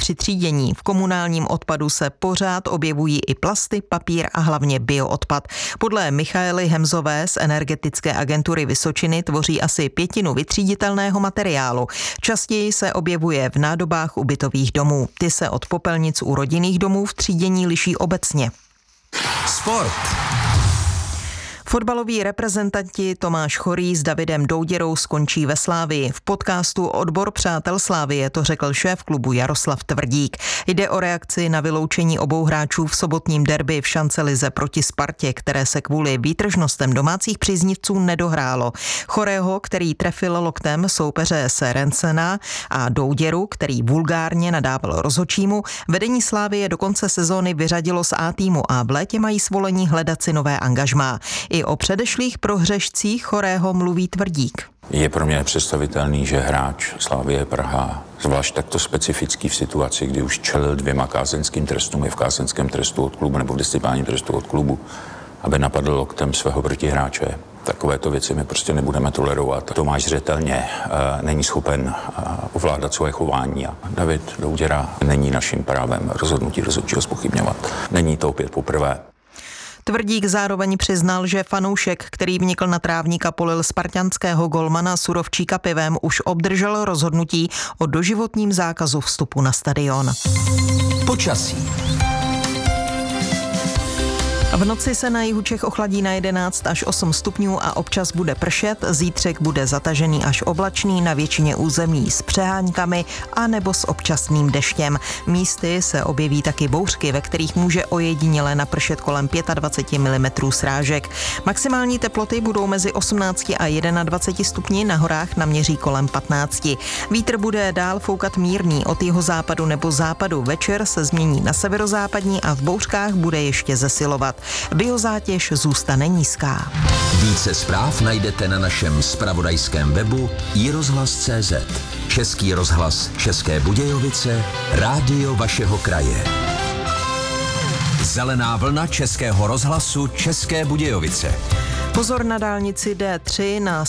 při třídění. V komunálním odpadu se pořád objevují i plasty, papír a hlavně bioodpad. Podle Michaely Hemzové z Energetické agentury Vysočiny tvoří asi 1/5 vytříditelného materiálu. Častěji se objevuje v nádobách ubytových domů. Ty se od popelnic u rodinných domů v třídění liší obecně. Sport. Fotbaloví reprezentanti Tomáš Chorý s Davidem Douděrou skončí ve Slavii. V podcastu Odbor přátel Slavie to řekl šéf klubu Jaroslav Tvrdík. Jde o reakci na vyloučení obou hráčů v sobotním derby v šancelize proti Spartě, které se kvůli výtržnostem domácích příznivců nedohrálo. Chorého, který trefil loktem soupeře Serencena, a Douděru, který vulgárně nadával rozhodčímu, vedení Slavie do konce sezóny vyřadilo z A týmu a v létě mají svolení hledat si nové angažmá. I o předešlých prohřešcích Chorého mluví Tvrdík. Je pro mě nepředstavitelný, že hráč Slavie Praha, zvlášť takto specifický v situaci, kdy už čelil 2 kázeňským trestům, je v kázeňském trestu od klubu nebo v disciplinárním trestu od klubu, aby napadl loktem svého protihráče. Takovéto věci my prostě nebudeme tolerovat. Tomáš zřetelně není schopen ovládat svoje chování a David Douděra není naším právem rozhodnutí rozhodčího zpochybňovat. Není to opět poprvé. Tvrdík zároveň přiznal, že fanoušek, který vnikl na trávník a polil spartanského golmana Surovčíka pivem, už obdržel rozhodnutí o doživotním zákazu vstupu na stadion. Počasí. V noci se na jihu Čech ochladí na 11 až 8 stupňů a občas bude pršet. Zítřek bude zatažený až oblačný, na většině území s přeháňkami a nebo s občasným deštěm. Místy se objeví taky bouřky, ve kterých může ojediněle napršet kolem 25 mm srážek. Maximální teploty budou mezi 18 a 21 stupni, na horách naměří kolem 15. Vítr bude dál foukat mírný od jihozápadu nebo západu. Večer se změní na severozápadní a v bouřkách bude ještě zesilovat. Biozátěž zůstane nízká. Více zpráv najdete na našem zpravodajském webu iRozhlas.cz. Český rozhlas České Budějovice, rádio vašeho kraje. Zelená vlna Českého rozhlasu České Budějovice. Pozor na dálnici D3 na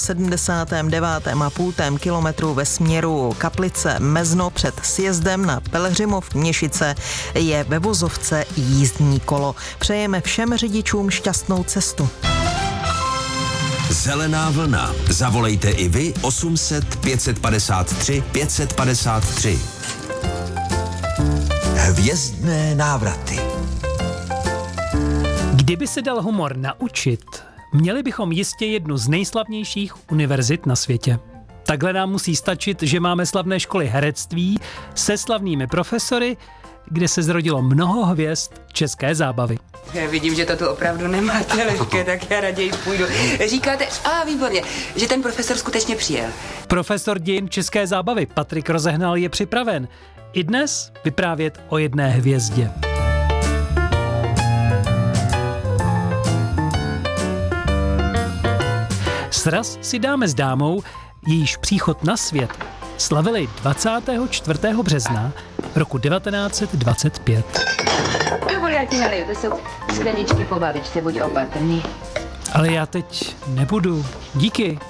79,5 kilometru ve směru Kaplice Mezno před sjezdem na Pelhřimov Měšice je ve vozovce jízdní kolo. Přejeme všem řidičům šťastnou cestu. Zelená vlna. Zavolejte i vy 800 553 553. Hvězdné návraty. Kdyby se dal humor naučit, měli bychom jistě jednu z nejslavnějších univerzit na světě. Takhle nám musí stačit, že máme slavné školy herectví se slavnými profesory, kde se zrodilo mnoho hvězd české zábavy. Já vidím, že to tu opravdu nemáte lehké, tak já raději půjdu. Říkáte, výborně, že ten profesor skutečně přijel. Profesor dějin české zábavy Patrik Rozehnal je připraven i dnes vyprávět o jedné hvězdě. Sraz si dáme s dámou, jejíž příchod na svět slavili 24. března roku 1925. Já ti naliju, to jsou skleničky po babičce, buď opatrný. Ale já teď nebudu. Díky.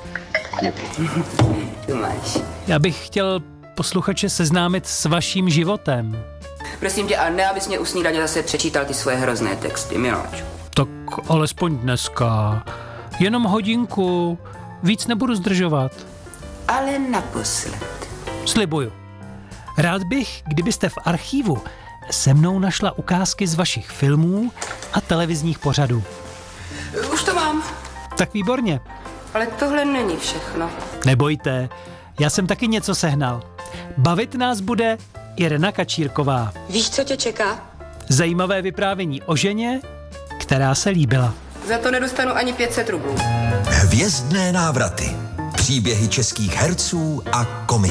Tu máš. Já bych chtěl posluchače seznámit s vaším životem. Prosím tě, a ne, abys mě u snídaně zase přečítal ty svoje hrozné texty, miláčku. Tak alespoň dneska. Jenom hodinku. Víc nebudu zdržovat. Ale naposled. Slibuju. Rád bych, kdybyste v archivu se mnou našla ukázky z vašich filmů a televizních pořadů. Už to mám. Tak výborně. Ale tohle není všechno. Nebojte, já jsem taky něco sehnal. Bavit nás bude Irena Kačírková. Víš, co tě čeká? Zajímavé vyprávění o ženě, která se líbila. Za to nedostanu ani 500 rublů. Hvězdné návraty. Příběhy českých herců a komiků.